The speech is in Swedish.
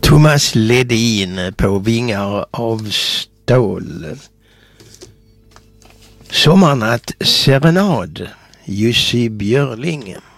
Thomas Ledin på Vingar av stål. Sommarnatt serenad, Jussi Björling.